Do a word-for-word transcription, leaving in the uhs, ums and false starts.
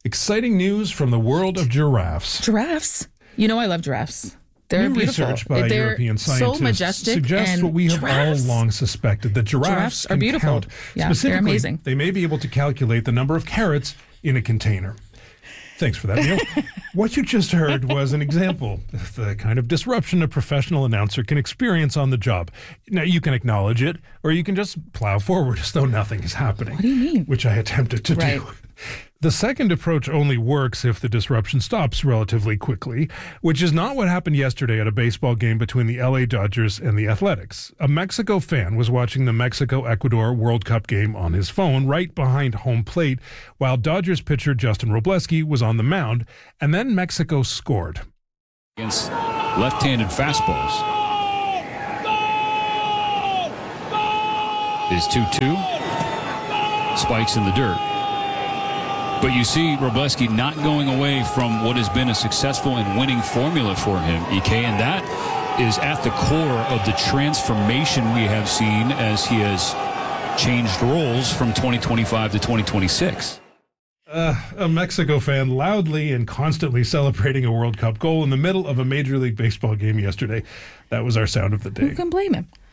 Exciting news from the world of giraffes. Giraffes? You know I love giraffes. They're New beautiful. research by They're European scientists so majestic suggests and what we have giraffes. all long suspected, that giraffes, Giraffes are can beautiful. count. Yeah, they're Specifically, amazing. they may be able to calculate the number of carrots in a container. Thanks for that, Neil. What you just heard was an example of the kind of disruption a professional announcer can experience on the job. Now, you can acknowledge it, or you can just plow forward as though nothing is happening. What do you mean? Which I attempted to Right. do. The second approach only works if the disruption stops relatively quickly, which is not what happened yesterday at a baseball game between the L A Dodgers and the Athletics. A Mexico fan was watching the Mexico-Ecuador World Cup game on his phone right behind home plate, while Dodgers pitcher Justin Robleski was on the mound, and then Mexico scored. Against left-handed fastballs. Is two two. Spikes in the dirt. But you see Robleski not going away from what has been a successful and winning formula for him, E K, and that is at the core of the transformation we have seen as he has changed roles from twenty twenty-five to twenty twenty-six. Uh, a Mexico fan loudly and constantly celebrating a World Cup goal in the middle of a Major League Baseball game yesterday. That was our sound of the day. Who can blame him?